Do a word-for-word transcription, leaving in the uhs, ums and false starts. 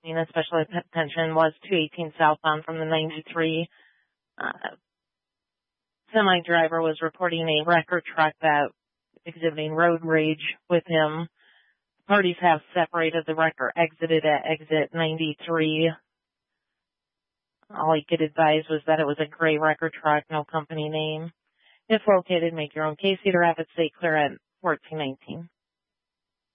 A special attention was two eighteen southbound from the ninety-three. Uh, semi-driver was reporting a wrecker truck that exhibiting road rage with him. Parties have separated. The wrecker exited at exit ninety-three. All he could advise was that it was a gray wrecker truck, no company name. If located, make your own case. Cedar Rapids State Clear at fourteen nineteen.